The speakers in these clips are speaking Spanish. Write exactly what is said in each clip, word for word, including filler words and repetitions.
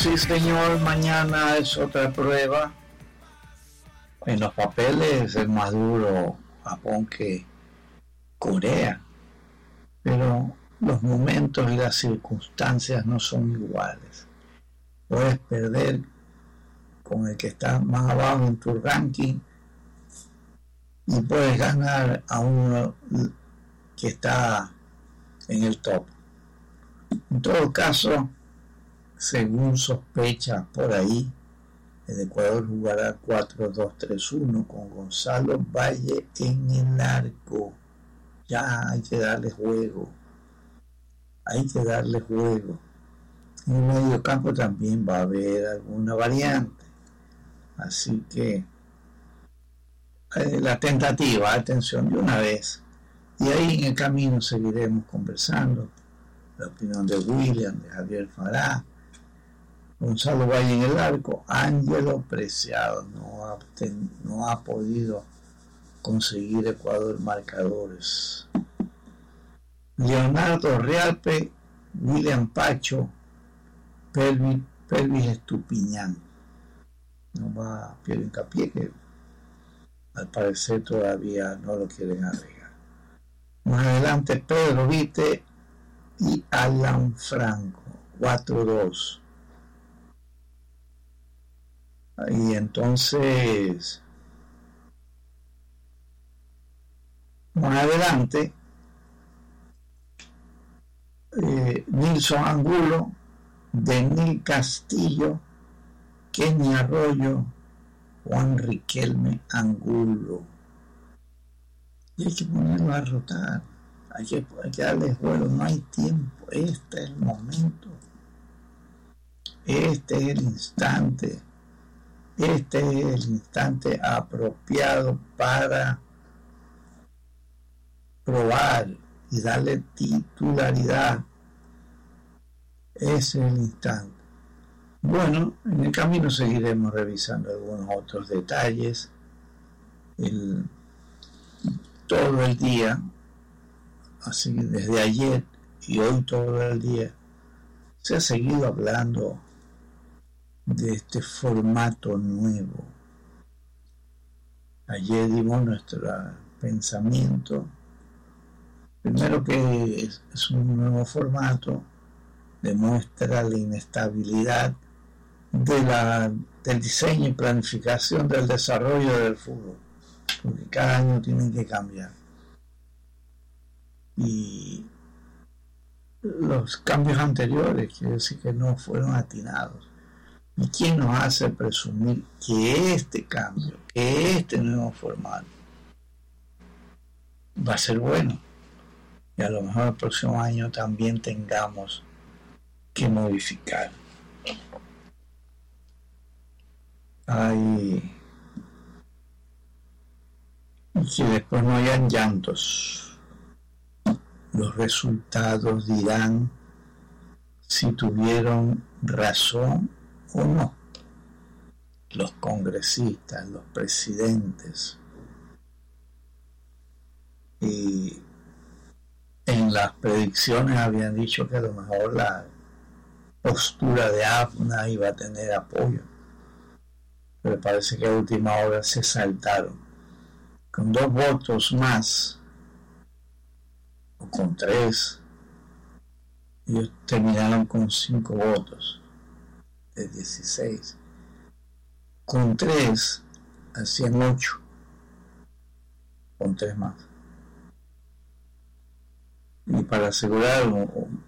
Sí, señor, mañana es otra prueba. En los papeles es más duro Japón que Corea, pero los momentos y las circunstancias no son iguales. Puedes perder con el que está más abajo en tu ranking y puedes ganar a uno que está en el top. En todo caso, según sospecha por ahí, el Ecuador jugará cuatro dos tres uno con Gonzalo Valle en el arco. Ya hay que darle juego. Hay que darle juego. En el medio campo también va a haber alguna variante. Así que eh, la tentativa, atención de una vez. Y ahí en el camino seguiremos conversando. La opinión de William, de Javier Fará, Gonzalo Valle en el arco, Ángelo Preciado no ha, ten, no ha podido conseguir Ecuador marcadores. Leonardo Realpe, William Pacho, Pelvis, Pelvis Estupiñán. No va Piero Hincapié, que al parecer todavía no lo quieren agregar. Más adelante Pedro Vite y Alan Franco, cuatro dos. Y entonces más adelante eh, Nilson Angulo, Denil Castillo, Kenny Arroyo, Juan Riquelme Angulo. Y hay que ponerlo a rotar, hay que, hay que darle juego, no hay tiempo, este es el momento, este es el instante. Este es el instante apropiado para probar y darle titularidad. Ese es el instante. Bueno, en el camino seguiremos revisando algunos otros detalles. El, todo el día, así desde ayer y hoy todo el día, se ha seguido hablando de este formato nuevo. Ayer dimos nuestro pensamiento. Primero que es, es un nuevo formato, demuestra la inestabilidad de la, del diseño y planificación del desarrollo del fútbol, porque cada año tienen que cambiar. Y los cambios anteriores, quiere decir que no fueron atinados. ¿Y quién nos hace presumir que este cambio, que este nuevo formato va a ser bueno? Y a lo mejor el próximo año también tengamos que modificar. Hay que después no hayan llantos. Los resultados dirán si tuvieron razón o no. Los congresistas, los presidentes, y en las predicciones habían dicho que a lo mejor la postura de AFNA iba a tener apoyo, pero parece que a última hora se saltaron. Con dos votos más, o con tres, ellos terminaron con cinco votos de dieciséis. Con tres hacían ocho, con tres más. Y para asegurar un, un,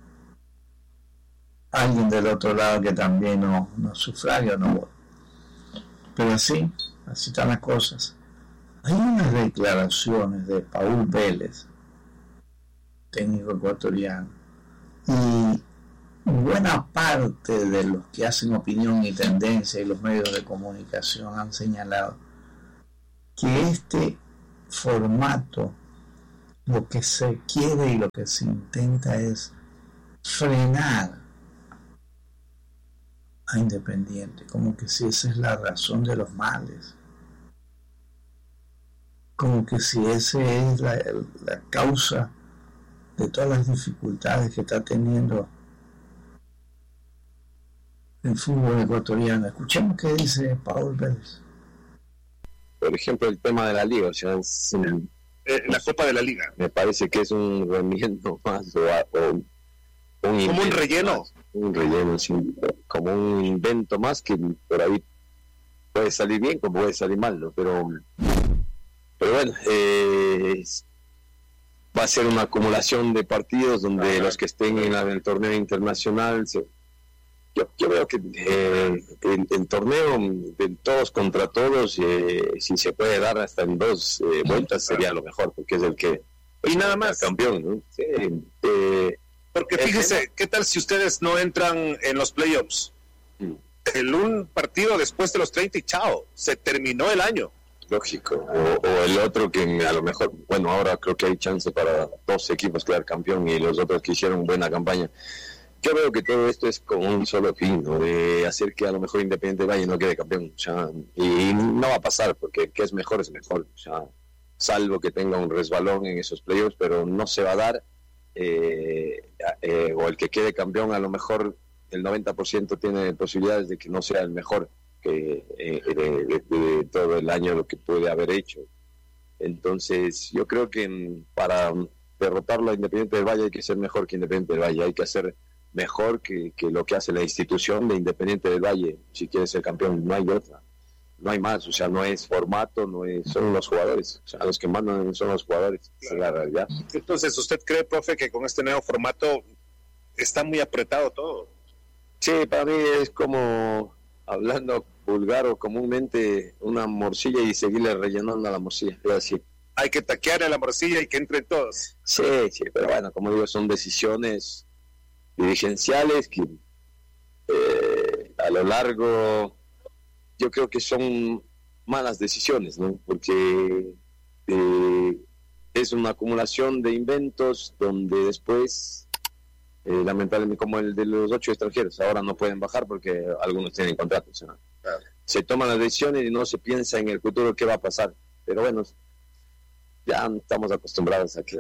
alguien del otro lado que también no, no sufraga, no vota. Pero así, así están las cosas. Hay unas declaraciones de Paul Vélez, técnico ecuatoriano, y buena parte de los que hacen opinión y tendencia y los medios de comunicación han señalado que este formato, lo que se quiere y lo que se intenta es frenar a Independiente, como que si esa es la razón de los males, como que si esa es la, la causa de todas las dificultades que está teniendo el fútbol ecuatoriano. Escuchemos qué dice Paul Pérez. Por ejemplo, el tema de la liga, o sea, es, eh, la Copa de la Liga. Me parece que es un rendimiento más o, o un como un relleno, más, un relleno, sí, como un invento más que por ahí puede salir bien como puede salir mal, ¿no? Pero, pero bueno, eh, va a ser una acumulación de partidos donde Ajá. los que estén en, la, en el torneo internacional se, Yo, yo veo que eh, el, el torneo de todos contra todos, eh, si se puede dar hasta en dos eh, vueltas, sería lo mejor, porque es el que pues, y nada más campeón, ¿no? Sí, eh, porque fíjese, el, ¿qué tal si ustedes no entran en los playoffs? Mm. El un partido después de los treinta y chao, se terminó el año. Lógico, o, o el otro que a lo mejor, bueno, ahora creo que hay chance para dos equipos quedar campeón y los otros que hicieron buena campaña. Yo veo que todo esto es con un solo fin, ¿no? De hacer que a lo mejor Independiente Valle no quede campeón. O sea, y no va a pasar, porque que es mejor es mejor. O sea, salvo que tenga un resbalón en esos playoffs, pero no se va a dar. Eh, eh, o el que quede campeón, a lo mejor el noventa por ciento tiene posibilidades de que no sea el mejor que eh, de, de, de todo el año lo que puede haber hecho. Entonces, yo creo que para derrotarlo a Independiente del Valle hay que ser mejor que Independiente del Valle. Hay que hacer mejor que, que lo que hace la institución de Independiente del Valle, si quiere ser campeón. No hay otra, no hay más, o sea, no es formato, no es, son los jugadores, o sea, los que mandan son los jugadores, esa es la realidad. Entonces, ¿usted cree, profe, que con este nuevo formato está muy apretado todo? Sí, para mí es como, hablando vulgar o comúnmente, una morcilla y seguirle rellenando a la morcilla, es así. Hay que taquear a la morcilla y que entren todos. Sí, sí, pero bueno, como digo, son decisiones dirigenciales que eh, a lo largo yo creo que son malas decisiones, ¿no? Porque eh, es una acumulación de inventos donde después eh, lamentablemente, como el de los ocho extranjeros, ahora no pueden bajar porque algunos tienen contratos, ¿no? Claro. Se toman las decisiones y no se piensa en el futuro qué va a pasar, pero bueno, ya estamos acostumbrados a que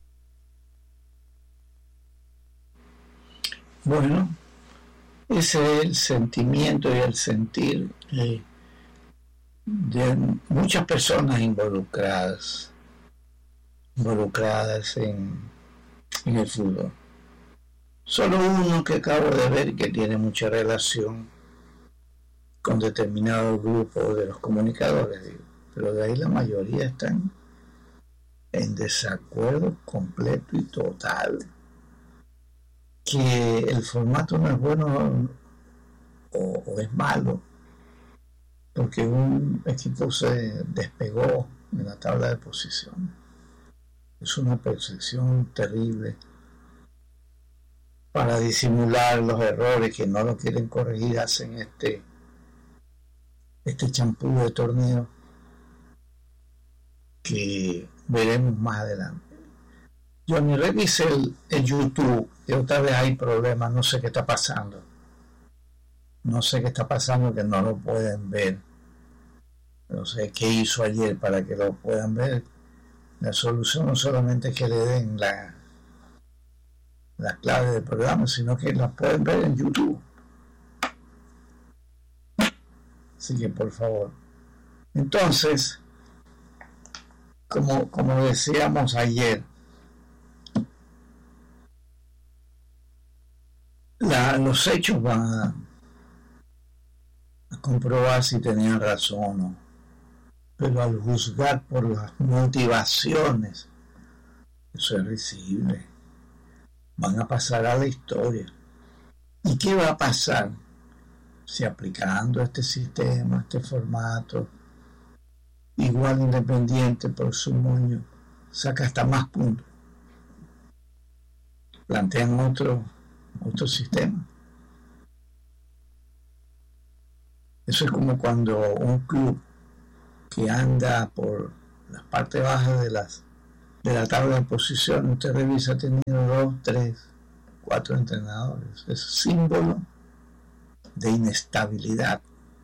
Bueno, ese es el sentimiento y el sentir de, de muchas personas involucradas, involucradas en, en el fútbol. Solo uno que acabo de ver que tiene mucha relación con determinado grupo de los comunicadores, digo, pero de ahí la mayoría están en desacuerdo completo y total. Que el formato no es bueno o, o es malo porque un equipo se despegó en la tabla de posiciones. Es una percepción terrible para disimular los errores que no lo quieren corregir. Hacen este este champú de torneo que veremos más adelante. Yo ni revisé el, el YouTube, y otra vez hay problemas, no sé qué está pasando. No sé qué está pasando que no lo pueden ver. No sé qué hizo ayer para que lo puedan ver. La solución no solamente es que le den la, la clave del programa, sino que la pueden ver en YouTube. Así que por favor. Entonces, como, como decíamos ayer, La, los hechos van a, a comprobar si tenían razón o no, pero al juzgar por las motivaciones, eso es risible. Van a pasar a la historia. ¿Y qué va a pasar si aplicando este sistema, este formato, igual Independiente por su moño, saca hasta más puntos? Plantean otro otro sistema. Eso es como cuando un club que anda por las partes bajas de las de la tabla de posición, usted revisa, ha tenido dos, tres, cuatro entrenadores. Es símbolo de inestabilidad,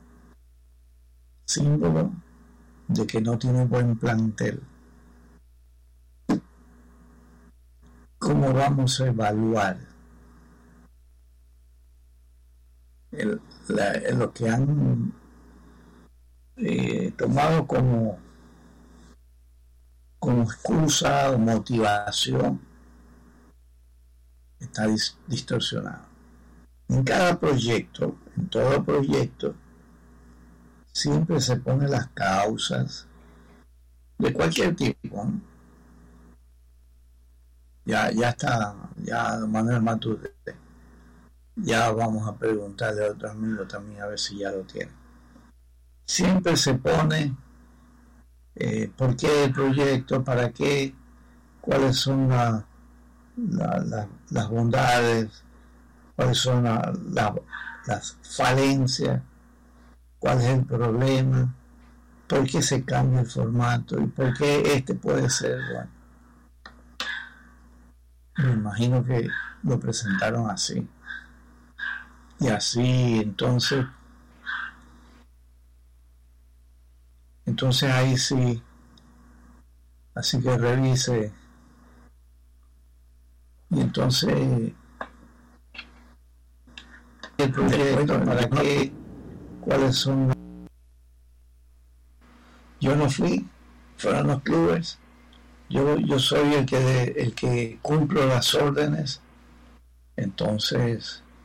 símbolo de que no tiene buen plantel. ¿Cómo vamos a evaluar el, la, lo que han eh, tomado como, como excusa o motivación está dis, distorsionado. En cada proyecto, en todo proyecto, siempre se ponen las causas de cualquier tipo, ¿no? Ya, ya está, ya Manuel Matute, ya vamos a preguntarle a otro amigo también a ver si ya lo tiene. Siempre se pone eh, por qué el proyecto, para qué, cuáles son la, la, la, las bondades, cuáles son la, la, las falencias, cuál es el problema, por qué se cambia el formato y por qué este puede ser bueno. Me imagino que lo presentaron así. Y así, entonces, entonces ahí sí, así que revise. Y entonces, el proyecto, ¿para qué? ¿Cuáles son? Yo no fui, fueron los clubes. Yo, yo soy el que, el que cumplo las órdenes. Entonces,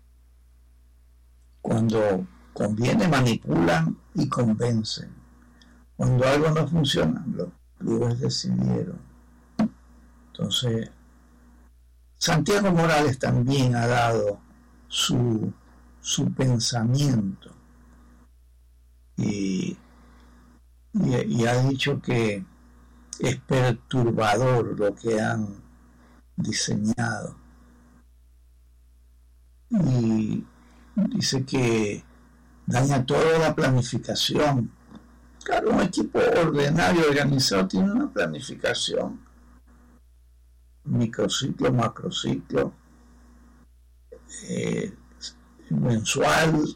cuando conviene, manipulan y convencen. Cuando algo no funciona, los clubes decidieron. Entonces, Santiago Morales también ha dado su, su pensamiento y, y, y ha dicho que es perturbador lo que han diseñado. Y dice que daña toda la planificación. Claro, un equipo ordenado y organizado tiene una planificación, microciclo, macrociclo, eh, mensual,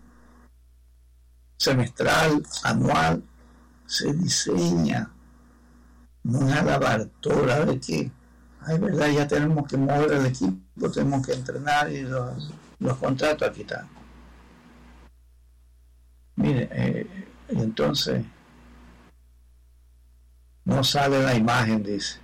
semestral, anual, se diseña. No es a la bartola de que, ay, verdad, ya tenemos que mover el equipo, tenemos que entrenar y los, los contratos aquí están. Mire, eh, y entonces no sale la imagen, dice.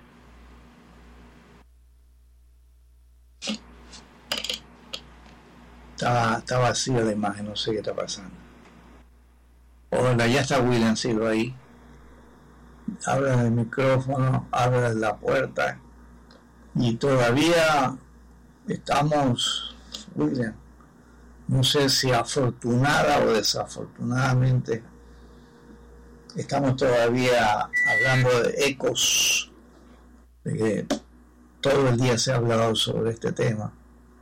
Está, está vacía la imagen, no sé qué está pasando. Hola, ya está William Silva ahí. Abre el micrófono, abre la puerta y todavía estamos, William, no sé si afortunada o desafortunadamente, estamos todavía hablando de ecos, de que todo el día se ha hablado sobre este tema,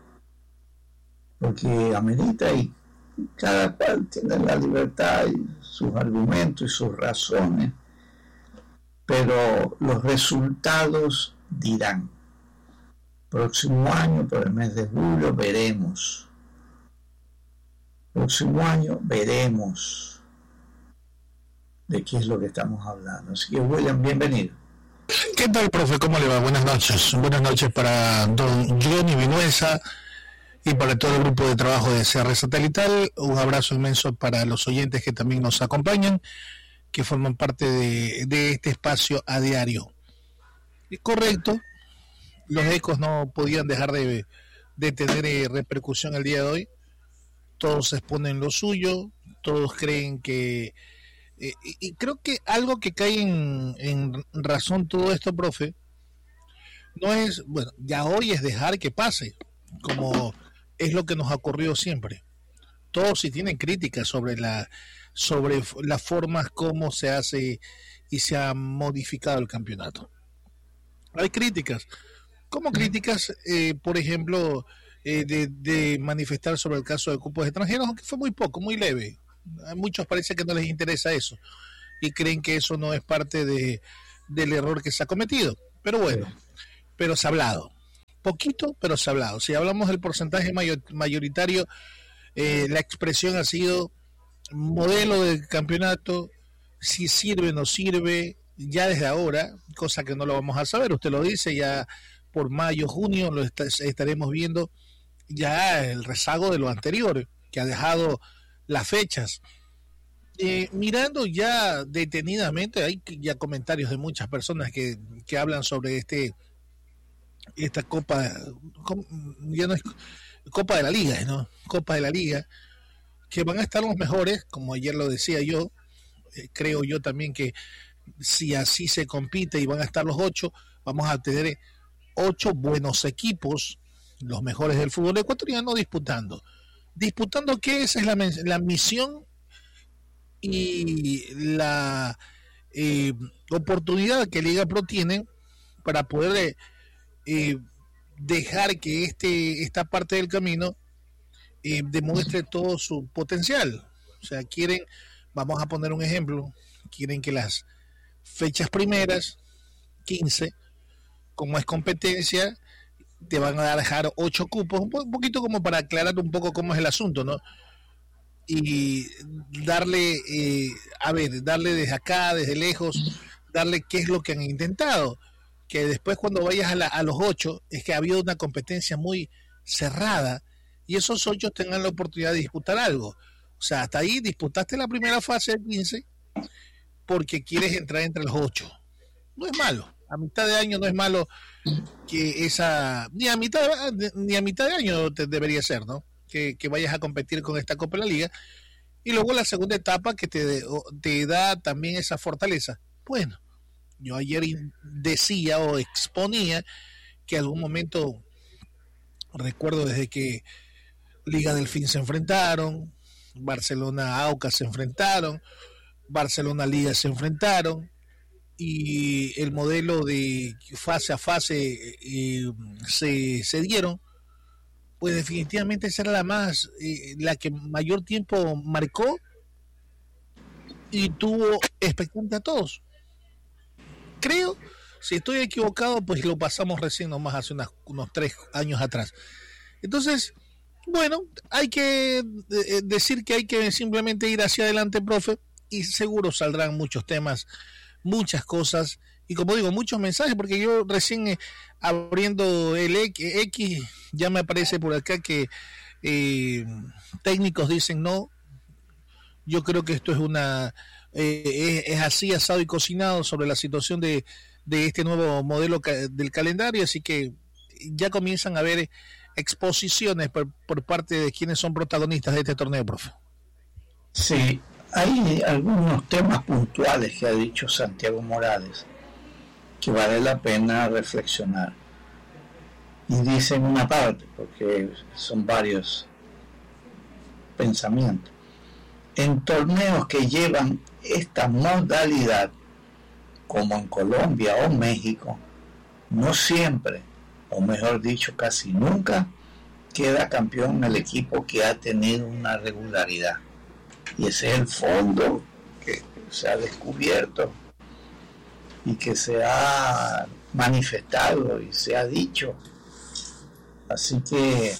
porque amerita y cada cual tiene la libertad y sus argumentos y sus razones, pero los resultados dirán. Próximo año, por el mes de julio, veremos. Próximo año, veremos de qué es lo que estamos hablando. Así que, William, bienvenido. ¿Qué tal, profe? ¿Cómo le va? Buenas noches. Buenas noches para don Johnny Vinuesa y para todo el grupo de trabajo de C R Satelital. Un abrazo inmenso para los oyentes que también nos acompañan, que forman parte de, de este espacio a diario. Correcto, los ecos no podían dejar de, de tener eh, repercusión el día de hoy. Todos exponen lo suyo, todos creen que... Eh, y, y creo que algo que cae en, en razón todo esto, profe, no es, bueno, ya hoy es dejar que pase, como es lo que nos ha ocurrido siempre. Todos sí tienen críticas sobre la sobre las formas como se hace y se ha modificado el campeonato. Hay críticas, como críticas, eh, por ejemplo, eh, de, de manifestar sobre el caso de cupos extranjeros, aunque fue muy poco, muy leve. A muchos parece que no les interesa eso y creen que eso no es parte de, del error que se ha cometido. Pero bueno, pero se ha hablado. Poquito, pero se ha hablado. Si hablamos del porcentaje mayor, mayoritario, eh, la expresión ha sido modelo del campeonato, si sirve o no sirve, ya desde ahora, cosa que no lo vamos a saber, usted lo dice, ya por mayo, junio lo est- estaremos viendo ya el rezago de lo anterior, que ha dejado las fechas. Eh, mirando ya detenidamente, hay ya comentarios de muchas personas que, que hablan sobre este esta Copa, ya no es Copa de la Liga, ¿no? Copa de la Liga, que van a estar los mejores, como ayer lo decía yo, eh, creo yo también que si así se compite y van a estar los ocho, vamos a tener ocho buenos equipos, los mejores del fútbol ecuatoriano disputando. ¿Disputando qué? Esa es la, la misión y la eh, oportunidad que Liga Pro tiene para poder eh, dejar que este esta parte del camino eh, demuestre todo su potencial. O sea, quieren, vamos a poner un ejemplo, quieren que las fechas primeras, quince, como es competencia, te van a dejar ocho cupos, un poquito como para aclarar un poco cómo es el asunto, ¿no? Y darle, eh, a ver, darle desde acá, desde lejos, darle qué es lo que han intentado. Que después cuando vayas a, la, a los ocho, es que ha habido una competencia muy cerrada y esos ocho tengan la oportunidad de disputar algo. O sea, hasta ahí disputaste la primera fase del quince porque quieres entrar entre los ocho. No es malo. A mitad de año no es malo que esa... Ni a mitad de, ni a mitad de año te debería ser, ¿no? Que, que vayas a competir con esta Copa de la Liga. Y luego la segunda etapa que te, te da también esa fortaleza. Bueno, yo ayer decía o exponía que algún momento, recuerdo desde que Liga Delfín se enfrentaron, Barcelona Aucas se enfrentaron, Barcelona Liga se enfrentaron, y el modelo de fase a fase eh, se, se dieron, pues definitivamente esa era la más, eh, la que mayor tiempo marcó y tuvo expectante a todos. Creo, si estoy equivocado, pues lo pasamos recién nomás hace unas, unos tres años atrás. Entonces, bueno, hay que eh, decir que hay que simplemente ir hacia adelante, profe, y seguro saldrán muchos temas, muchas cosas, y como digo, muchos mensajes, porque yo recién eh, abriendo el X, ya me aparece por acá que eh, técnicos dicen no, yo creo que esto es una eh, es, es así asado y cocinado sobre la situación de, de este nuevo modelo ca- del calendario, así que ya comienzan a haber exposiciones por, por parte de quienes son protagonistas de este torneo, profe. Sí, hay algunos temas puntuales que ha dicho Santiago Morales que vale la pena reflexionar. Y dice en una parte, porque son varios pensamientos. En torneos que llevan esta modalidad, como en Colombia o México, no siempre, o mejor dicho, casi nunca, queda campeón el equipo que ha tenido una regularidad. Y ese es el fondo que se ha descubierto y que se ha manifestado y se ha dicho. Así que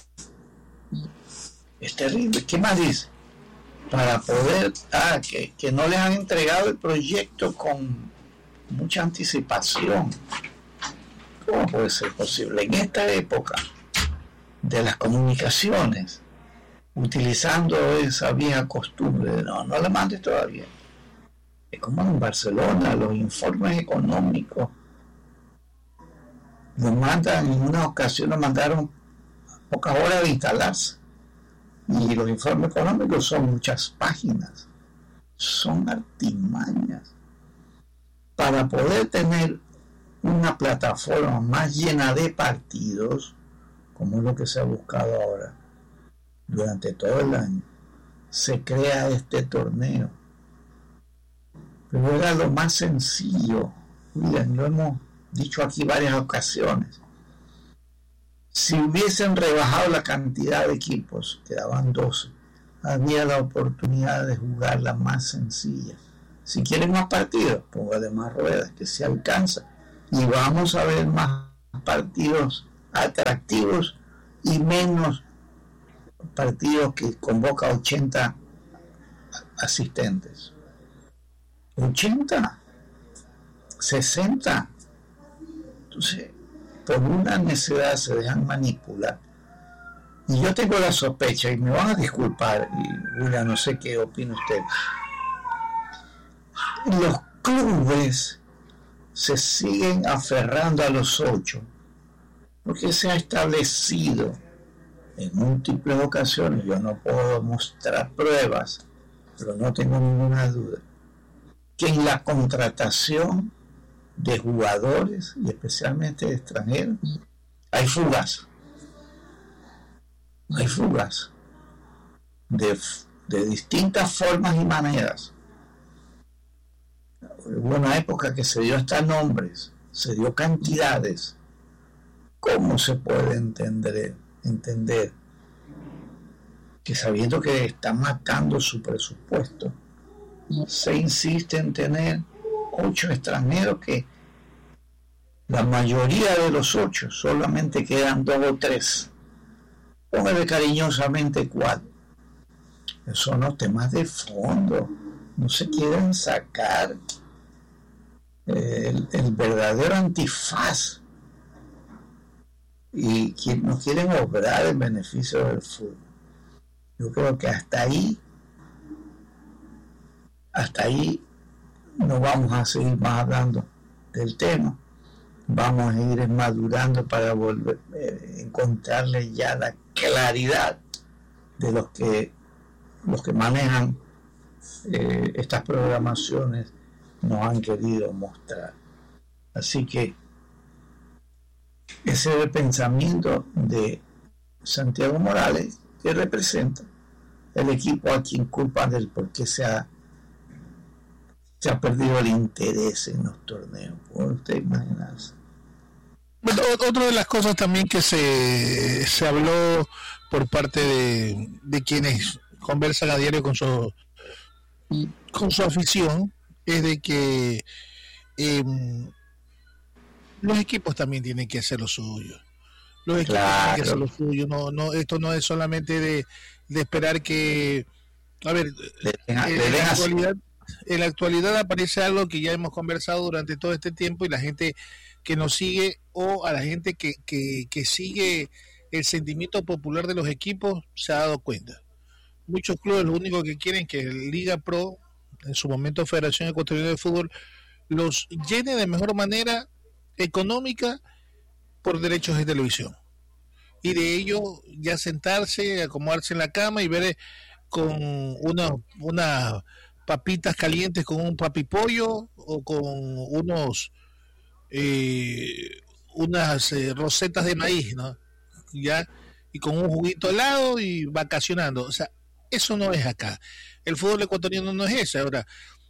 es terrible. ¿Qué más dice? Para poder, ah, que, que no les han entregado el proyecto con mucha anticipación. ¿Cómo puede ser posible? En esta época de las comunicaciones, utilizando esa vieja costumbre de no, no la mandes todavía. Es como en Barcelona, los informes económicos los mandan, en una ocasión los mandaron pocas horas de instalarse, y los informes económicos son muchas páginas, son artimañas para poder tener una plataforma más llena de partidos, como es lo que se ha buscado ahora. Durante todo el año se crea este torneo, pero era lo más sencillo. Miren, lo hemos dicho aquí varias ocasiones. Si hubiesen rebajado la cantidad de equipos, quedaban doce, había la oportunidad de jugarla más sencilla. Si quieren más partidos, póngale más ruedas, que se alcanza, y vamos a ver más partidos atractivos y menos partidos que convoca ochenta asistentes. ochenta, sesenta. Entonces, por una necesidad se dejan manipular. Y yo tengo la sospecha, y me van a disculpar, y William, no sé qué opina usted. Los clubes se siguen aferrando a los ocho, porque se ha establecido en múltiples ocasiones, yo no puedo mostrar pruebas, pero no tengo ninguna duda, que en la contratación de jugadores, y especialmente de extranjeros, hay fugas. Hay fugas de, de distintas formas y maneras. Hubo una época que se dio hasta nombres, se dio cantidades. ¿Cómo se puede entender, entender que sabiendo que están matando su presupuesto, se insiste en tener ocho extranjeros, que la mayoría de los ocho solamente quedan dos o tres? Póngale cariñosamente cuatro. Esos son los temas de fondo. No se quieren sacar el, el verdadero antifaz, y que no quieren obrar en beneficio del fútbol. Yo creo que hasta ahí hasta ahí no vamos a seguir más hablando del tema. Vamos a ir madurando para volver eh, encontrarle ya la claridad de los que los que manejan eh, estas programaciones nos han querido mostrar. Así que ese es el pensamiento de Santiago Morales, que representa el equipo a quien culpan del por qué se ha se ha perdido el interés en los torneos. ¿Puede usted imaginarse? Bueno, otra de las cosas también que se, se habló por parte de, de quienes conversan a diario con su con su afición es de que eh, los equipos también tienen que hacer lo suyo. Los equipos Claro. tienen que hacer lo suyo. No, no, esto no es solamente de, de esperar que, a ver, Le den- en, le en den la así. actualidad, en la actualidad aparece algo que ya hemos conversado durante todo este tiempo, y la gente que nos sigue, o a la gente que, que, que sigue el sentimiento popular de los equipos, se ha dado cuenta. Muchos clubes lo único que quieren es que Liga Pro, en su momento Federación Ecuatoriana de Fútbol, los llene de mejor manera económica por derechos de televisión. Y de ello ya sentarse, acomodarse en la cama y ver eh, con una, unas papitas calientes con un papipollo, o con unos eh, unas eh, rosetas de maíz, ¿no? Ya, y con un juguito helado y vacacionando. O sea, eso no es acá. El fútbol ecuatoriano no es eso. Ahora,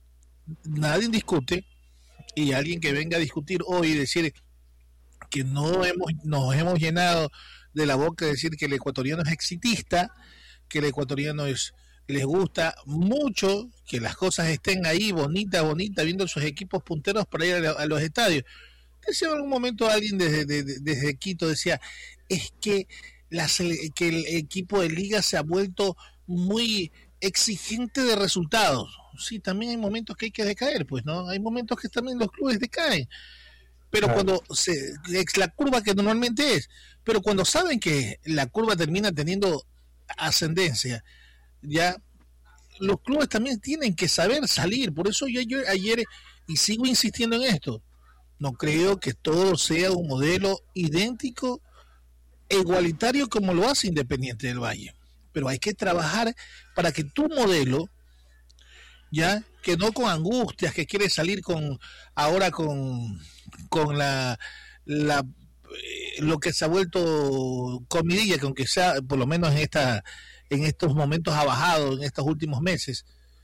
nadie discute, y alguien que venga a discutir hoy y decir que no hemos nos hemos llenado de la boca de decir que el ecuatoriano es exitista, que el ecuatoriano es les gusta mucho que las cosas estén ahí bonitas, bonitas, viendo sus equipos punteros para ir a, a los estadios. Decía en algún momento alguien desde, desde, desde Quito, decía, es que, la, que el equipo de liga se ha vuelto muy exigente de resultados. Sí, también hay momentos que hay que decaer, pues, ¿no? Hay momentos que también los clubes decaen. Pero claro, cuando se, es la curva que normalmente es, pero cuando saben que la curva termina teniendo ascendencia, ya los clubes también tienen que saber salir. Por eso yo, yo ayer, y sigo insistiendo en esto, no creo que todo sea un modelo idéntico e igualitario como lo hace Independiente del Valle, pero hay que trabajar para que tu modelo, ya, que no con angustias, que quiere salir con ahora con con la, la eh, lo que se ha vuelto comidilla, que aunque sea por lo menos en esta en estos momentos ha bajado en estos últimos meses,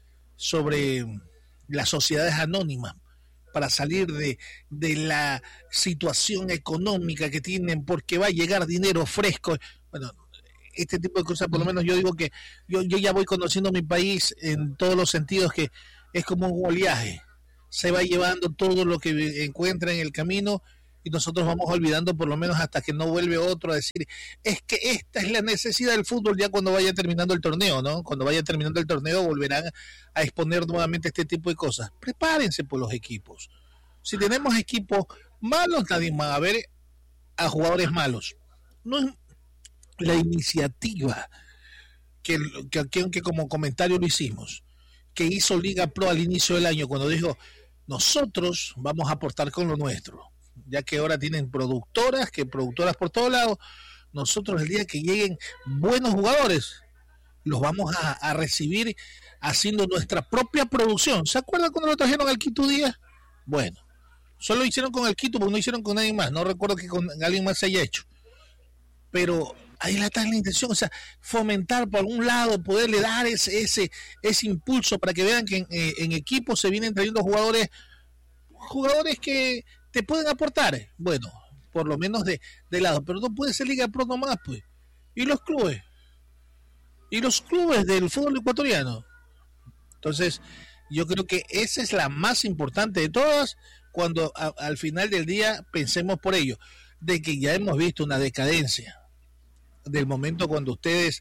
sobre las sociedades anónimas, para salir de, de la situación económica que tienen, porque va a llegar dinero fresco. Bueno, este tipo de cosas, por lo menos yo digo que yo, yo ya voy conociendo mi país en todos los sentidos, que es como un oleaje, se va llevando todo lo que encuentra en el camino, y nosotros vamos olvidando, por lo menos hasta que no vuelve otro a decir, es que esta es la necesidad del fútbol, ya cuando vaya terminando el torneo, ¿no? Cuando vaya terminando el torneo volverán a exponer nuevamente este tipo de cosas. Prepárense por los equipos. Si tenemos equipos malos, nadie va a ver a jugadores malos. No es, la iniciativa que, que, que como comentario lo hicimos, que hizo Liga Pro al inicio del año, cuando dijo, nosotros vamos a aportar con lo nuestro, ya que ahora tienen productoras, que productoras por todos lados, nosotros el día que lleguen buenos jugadores, los vamos a, a recibir haciendo nuestra propia producción. ¿Se acuerdan cuando lo trajeron al Quito Díaz? Bueno, solo lo hicieron con el Quito, porque no hicieron con nadie más, no recuerdo que con alguien más se haya hecho, pero ahí está la intención, o sea, fomentar por algún lado, poderle dar ese ese ese impulso para que vean que en, en equipo se vienen trayendo jugadores jugadores que te pueden aportar, bueno, por lo menos de, de lado, pero no puede ser Liga Pro nomás, pues. Y los clubes, y los clubes del fútbol ecuatoriano. Entonces, yo creo que esa es la más importante de todas, cuando a, al final del día pensemos por ello, de que ya hemos visto una decadencia del momento cuando ustedes,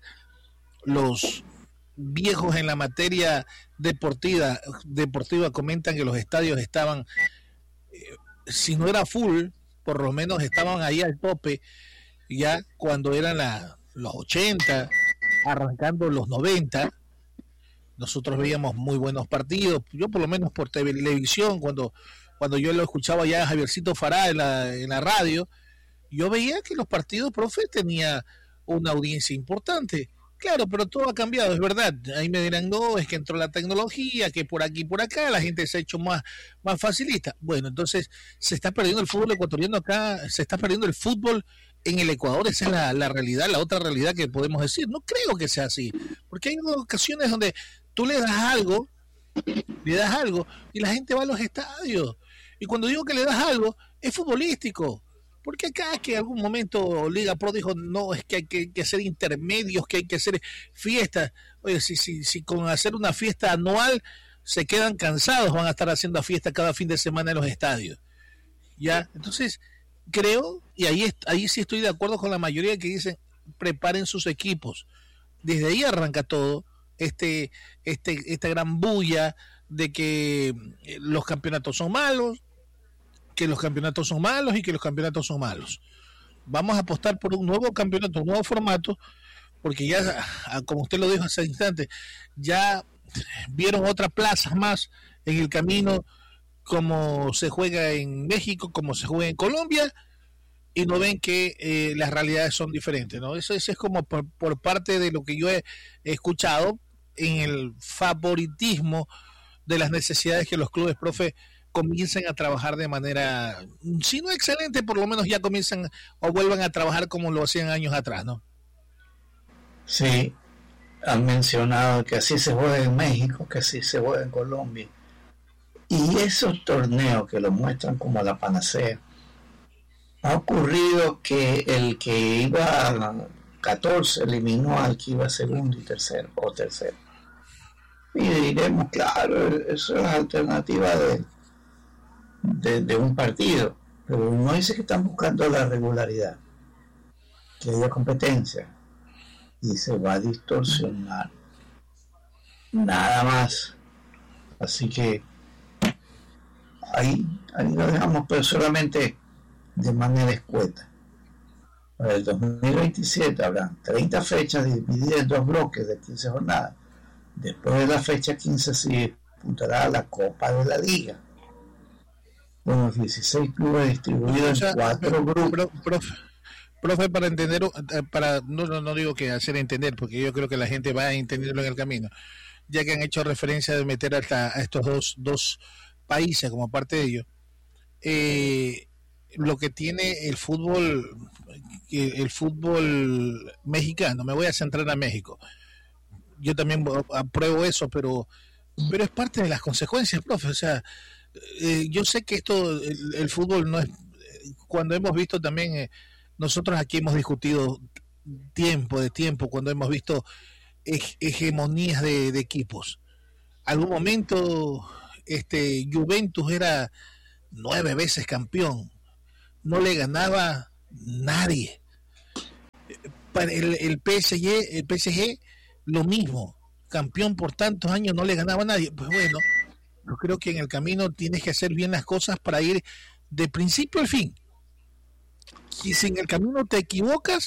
los viejos en la materia deportiva, deportiva comentan que los estadios estaban, eh, si no era full, por lo menos estaban ahí al tope, ya cuando eran la, los ochenta, arrancando los noventa, nosotros veíamos muy buenos partidos, yo por lo menos por televisión, cuando, cuando yo lo escuchaba ya a Javiercito Fará en la, en la radio, yo veía que los partidos, profe, tenía una audiencia importante. Claro, pero todo ha cambiado, es verdad. Ahí me dirán, no, es que entró la tecnología, que por aquí y por acá la gente se ha hecho más, más facilista. Bueno, entonces se está perdiendo el fútbol ecuatoriano acá, se está perdiendo el fútbol en el Ecuador. Esa es la, la realidad, la otra realidad que podemos decir. No creo que sea así, porque hay ocasiones donde tú le das algo, le das algo y la gente va a los estadios. Y cuando digo que le das algo, es futbolístico. Porque acá que en algún momento Liga Pro dijo, no, es que hay que, que hacer intermedios, que hay que hacer fiestas. Oye, si, si, si con hacer una fiesta anual se quedan cansados, van a estar haciendo fiesta cada fin de semana en los estadios. Ya, entonces creo, y ahí, ahí sí estoy de acuerdo con la mayoría que dicen, preparen sus equipos. Desde ahí arranca todo, este, este, esta gran bulla de que los campeonatos son malos, que los campeonatos son malos y que los campeonatos son malos. Vamos a apostar por un nuevo campeonato, un nuevo formato, porque ya, como usted lo dijo hace instante, ya vieron otras plazas más en el camino, como se juega en México, como se juega en Colombia, y no ven que eh, las realidades son diferentes, ¿no? Eso, eso es como por, por parte de lo que yo he, he escuchado en el favoritismo de las necesidades que los clubes, profe, comiencen a trabajar de manera, si no excelente, por lo menos ya comienzan o vuelvan a trabajar como lo hacían años atrás, ¿no? Sí, han mencionado que así se juega en México, que así se juega en Colombia. Y esos torneos que lo muestran como la panacea, ha ocurrido que el que iba a catorce eliminó al que iba segundo y tercero, o tercero. Y diremos, claro, eso es la alternativa de De, de un partido, pero no dice que están buscando la regularidad, que haya competencia, y se va a distorsionar nada más. Así que ahí, ahí lo dejamos, pero solamente de manera escueta. Para el dos mil veintisiete habrán treinta fechas divididas en dos bloques de quince jornadas. Después de la fecha quince se disputará la Copa de la Liga, con los dieciséis clubes distribuidos, o sea, en cuatro grupos. Pro, profe, profe, para entender, para no, no, no digo que hacer entender, porque yo creo que la gente va a entenderlo en el camino, ya que han hecho referencia de meter hasta a estos dos, dos países como parte de ello. Eh, lo que tiene el fútbol, el fútbol mexicano, me voy a centrar a México. Yo también apruebo eso, pero, pero es parte de las consecuencias, profe, o sea, Eh, yo sé que esto, el, el fútbol no es, cuando hemos visto también, eh, nosotros aquí hemos discutido tiempo de tiempo, cuando hemos visto hege, hegemonías de, de equipos. Algún momento, este Juventus era nueve veces campeón, no le ganaba nadie. Para el, el P S G, el P S G, lo mismo, campeón por tantos años, no le ganaba a nadie. Pues bueno, yo creo que en el camino tienes que hacer bien las cosas para ir de principio al fin. Y si en el camino te equivocas,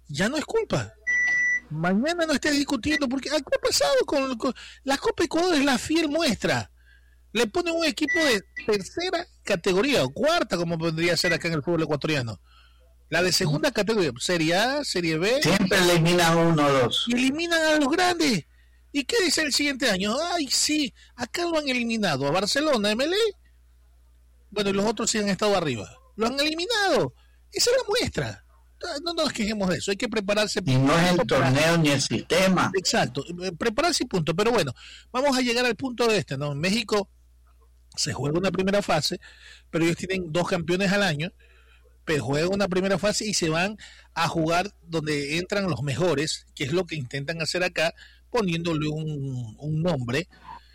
ya no es culpa. Mañana no estés discutiendo, porque ¿qué ha pasado con, con la Copa Ecuador? Es la fiel muestra. Le ponen un equipo de tercera categoría o cuarta, como podría ser acá en el fútbol ecuatoriano. La de segunda categoría, Serie A, Serie B. Siempre eliminan uno o dos. Y eliminan a los grandes. ¿Y qué dice el siguiente año? Ay, sí, acá lo han eliminado. A Barcelona, M L E. Bueno, y los otros sí han estado arriba. Lo han eliminado. Esa es la muestra. No nos quejemos de eso, hay que prepararse. Y no es el torneo ni el sistema. Exacto, prepararse y punto. Pero bueno, vamos a llegar al punto de este, ¿no? En México se juega una primera fase, pero ellos tienen dos campeones al año, pero juegan una primera fase y se van a jugar donde entran los mejores, que es lo que intentan hacer acá, poniéndole un, un nombre.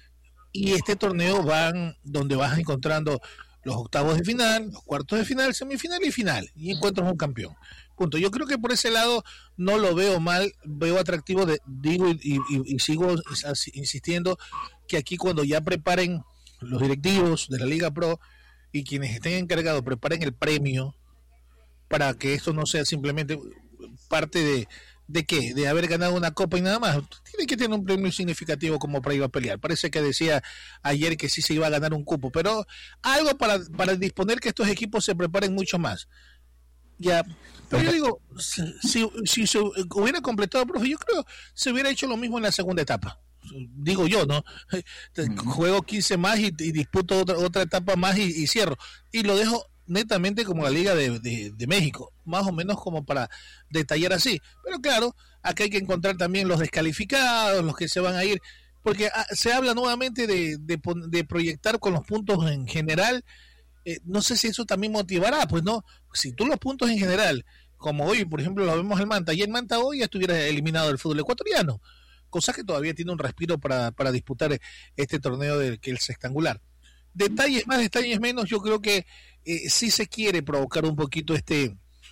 Y este torneo van donde vas encontrando los octavos de final, los cuartos de final, semifinal y final, y encuentras un campeón. Punto. Yo creo que por ese lado no lo veo mal, veo atractivo, de, digo y, y, y sigo insistiendo que aquí cuando ya preparen los directivos de la Liga Pro y quienes estén encargados preparen el premio para que esto no sea simplemente parte de ¿de qué? De haber ganado una copa y nada más. Tiene que tener un premio significativo como para ir a pelear. Parece que decía ayer que sí se iba a ganar un cupo, pero algo para, para disponer que estos equipos se preparen mucho más. Ya, pero yo digo, si, si, si se hubiera completado, profe, yo creo se hubiera hecho lo mismo en la segunda etapa. Digo yo, ¿no? Juego quince más y, y disputo otra, otra etapa más y, y cierro. Y lo dejo netamente como la Liga de, de, de México, más o menos como para detallar así. Pero claro, acá hay que encontrar también los descalificados, los que se van a ir, porque ah, se habla nuevamente de, de, de proyectar con los puntos en general. Eh, no sé si eso también motivará, pues no, si tú los puntos en general, como hoy, por ejemplo, lo vemos el Manta, y el Manta hoy ya estuviera eliminado del fútbol ecuatoriano, cosa que todavía tiene un respiro para, para disputar este torneo del que el sextangular. Detalles más, detalles menos, yo creo que eh, sí se quiere provocar un poquito este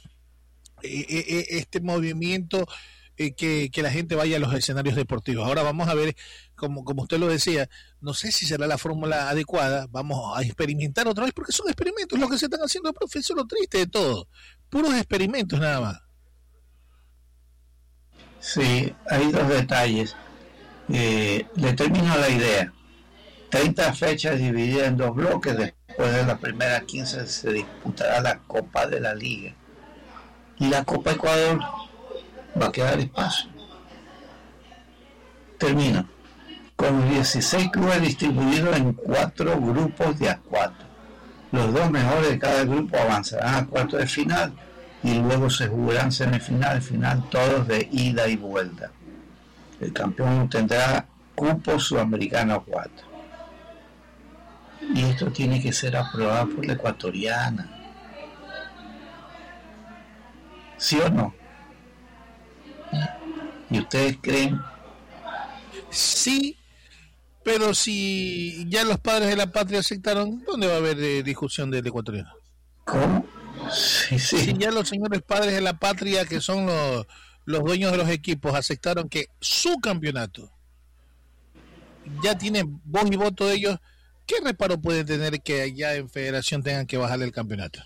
eh, eh, este movimiento, eh, que, que la gente vaya a los escenarios deportivos. Ahora vamos a ver, como, como usted lo decía, no sé si será la fórmula adecuada, vamos a experimentar otra vez, porque son experimentos lo que se están haciendo, profe, eso es lo triste de todo, puros experimentos nada más. Sí, hay dos detalles. Eh, le termino la idea. treinta fechas divididas en dos bloques. Después de las primeras quince se disputará la Copa de la Liga. Y la Copa Ecuador va a quedar espacio. Termino. Con dieciséis clubes distribuidos en cuatro grupos de a cuatro. Los dos mejores de cada grupo avanzarán a cuartos de final y luego se jugarán semifinal, final, todos de ida y vuelta. El campeón tendrá cupo sudamericano cuatro. Y esto tiene que ser aprobado por la ecuatoriana. ¿Sí o no? ¿Y ustedes creen? Sí, pero si ya los padres de la patria aceptaron, ¿dónde va a haber eh, discusión del ecuatoriano? ¿Cómo? Sí, sí. Si ya los señores padres de la patria, que son los, los dueños de los equipos, aceptaron que su campeonato ya tiene voz y voto de ellos, ¿qué reparo puede tener que allá en federación tengan que bajarle el campeonato?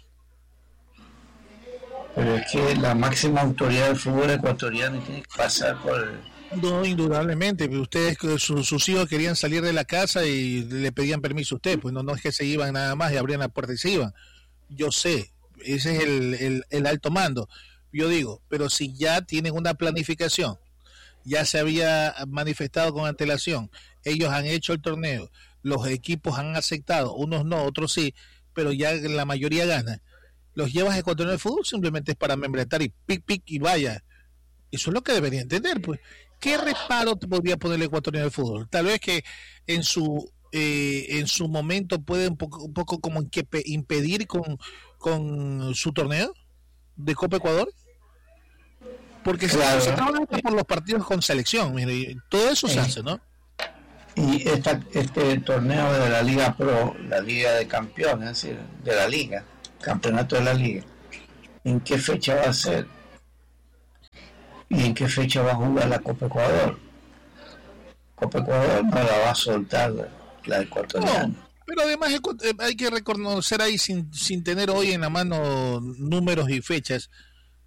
Pero es que la máxima autoridad del fútbol ecuatoriano tiene que pasar por el... No, indudablemente, ustedes, sus, sus hijos querían salir de la casa y le pedían permiso a usted, pues no, no es que se iban nada más y abrían la puerta y se iban. Yo sé, ese es el, el, el alto mando. Yo digo, pero si ya tienen una planificación, ya se había manifestado con antelación, ellos han hecho el torneo, los equipos han aceptado, unos no, otros sí, pero ya la mayoría gana. Los llevas a ecuatoriano de fútbol simplemente es para membretar y pic pic y vaya. Eso es lo que debería entender, pues. ¿Qué reparo te podría poner el ecuatoriano de fútbol? Tal vez que en su eh, en su momento puede un poco, un poco como que impedir con, con su torneo de Copa Ecuador. Porque claro, se, se trabaja por los partidos con selección, mire, todo eso se eh, hace, ¿no? Y esta, este torneo de la Liga Pro, la Liga de Campeones, es decir, de la Liga, campeonato de la Liga, ¿en qué fecha va a ser? ¿Y en qué fecha va a jugar la Copa Ecuador? Copa Ecuador no la va a soltar la ecuatoriana. No, pero además hay que reconocer ahí, sin, sin tener hoy en la mano números y fechas,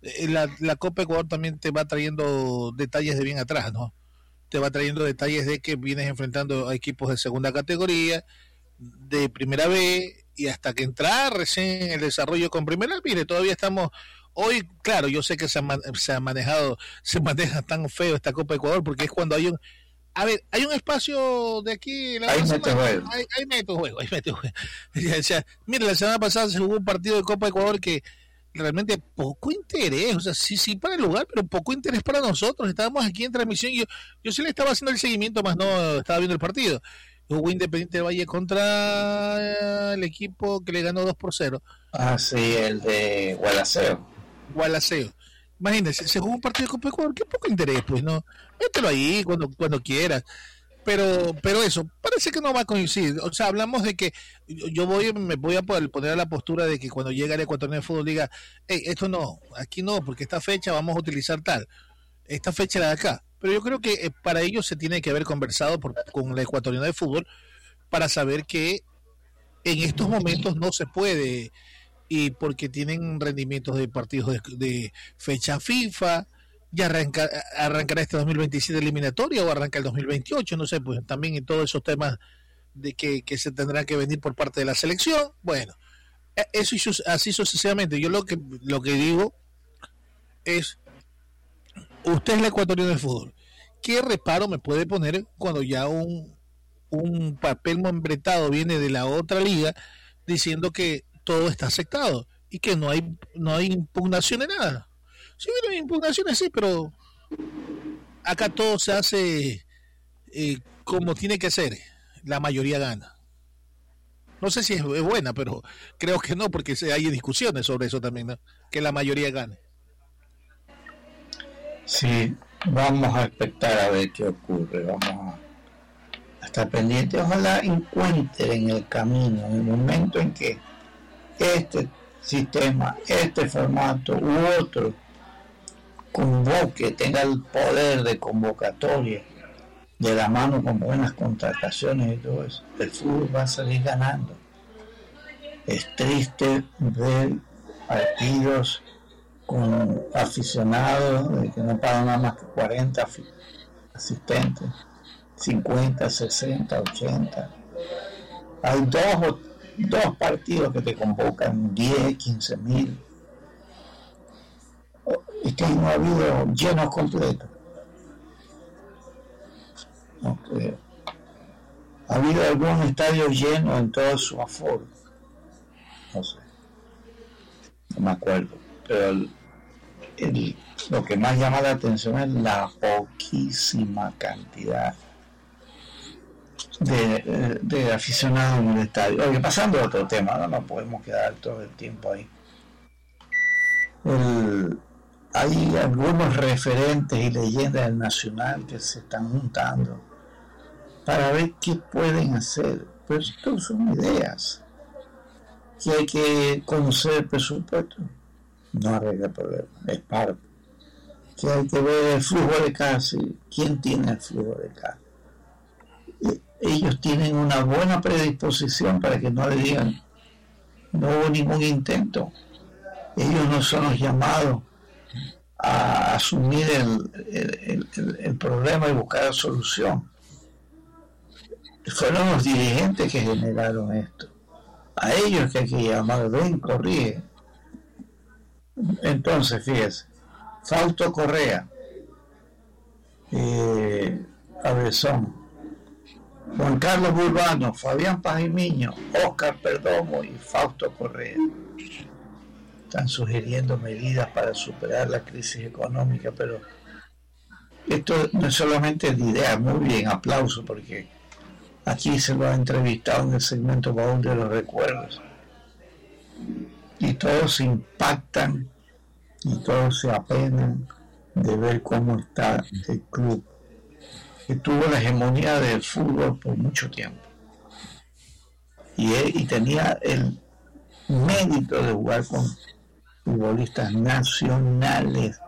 la, la Copa Ecuador también te va trayendo detalles de bien atrás, ¿no? Te va trayendo detalles de que vienes enfrentando a equipos de segunda categoría, de primera B, y hasta que entrar recién en el desarrollo con primera. Mire, todavía estamos hoy, claro, yo sé que se ha, se ha manejado, se maneja tan feo esta Copa Ecuador, porque es cuando hay un, a ver, hay un espacio de aquí, la hay mete juego, hay, hay mete juego, hay mete juego. O sea, mire, la semana pasada se jugó un partido de Copa Ecuador que realmente poco interés, o sea, sí, sí para el lugar, pero poco interés para nosotros. Estábamos aquí en transmisión y yo, yo sí le estaba haciendo el seguimiento, más no estaba viendo el partido. Jugó Independiente del Valle contra el equipo que le ganó dos por cero. Ah, sí, el de Gualaceo. Gualaceo. Imagínense, se jugó un partido de Copa Ecuador, qué poco interés, pues, ¿no? Mételo ahí cuando, cuando quieras. Pero, pero eso, parece que no va a coincidir. O sea, hablamos de que yo voy, me voy a poner a la postura de que cuando llegue el Ecuatoriano de Fútbol diga, hey, esto no, aquí no, porque esta fecha vamos a utilizar tal, esta fecha la de acá. Pero yo creo que para ello se tiene que haber conversado por, con el Ecuatoriano de Fútbol para saber que en estos momentos no se puede, y porque tienen rendimientos de partidos de, de fecha FIFA. Ya arranca, arrancará este dos mil veintisiete eliminatoria o arranca el dos mil veintiocho, no sé, pues también en todos esos temas de que, que se tendrán que venir por parte de la selección. Bueno, eso y así sucesivamente. Yo lo que lo que digo es, usted es el Ecuatoriano de Fútbol, ¿qué reparo me puede poner cuando ya un, un papel membretado viene de la otra liga diciendo que todo está aceptado y que no hay no hay impugnación de nada? Sí, bueno, impugnaciones sí, pero acá todo se hace eh, como tiene que ser. La mayoría gana. No sé si es, es buena, pero creo que no, porque hay discusiones sobre eso también, ¿no? Que la mayoría gane. Sí, vamos a expectar a ver qué ocurre. Vamos a estar pendientes. Ojalá encuentren el camino, en el momento en que este sistema, este formato u otro convoque, tenga el poder de convocatoria, de la mano con buenas contrataciones y todo eso, el fútbol va a salir ganando. Es triste ver partidos con aficionados de que no pagan nada más que cuarenta asistentes, cincuenta, sesenta, ochenta. Hay dos, dos partidos que te convocan diez, quince mil. Es que no ha habido llenos completos. No creo. Ha habido algún estadio lleno en todo su aforo. No sé. No me acuerdo. Pero el, el, lo que más llama la atención es la poquísima cantidad de, de, de aficionados en el estadio. Oye, pasando a otro tema, no nos podemos quedar todo el tiempo ahí. El... Hay algunos referentes y leyendas del Nacional que se están juntando para ver qué pueden hacer. Pero esto son ideas. Que hay que conocer el presupuesto. No arregla el problema, es parte. Que hay que ver el flujo de caja. ¿Quién tiene el flujo de caja? Ellos tienen una buena predisposición para que no le digan, no hubo ningún intento. Ellos no son los llamados a asumir el, el, el, el problema y buscar la solución. Fueron los dirigentes que generaron esto. A ellos que hay que llamar, ven, corrige. Entonces, fíjese, Fausto Correa, eh, Cabezón, Juan Carlos Burbano, Fabián Pajimiño, Óscar Perdomo y Fausto Correa están sugiriendo medidas para superar la crisis económica, pero esto no es solamente de idea. Muy bien, aplauso, porque aquí se lo ha entrevistado en el segmento Baúl de los Recuerdos y todos se impactan y todos se apenan de ver cómo está el club que tuvo la hegemonía del fútbol por mucho tiempo y, y tenía el mérito de jugar con futbolistas nacionales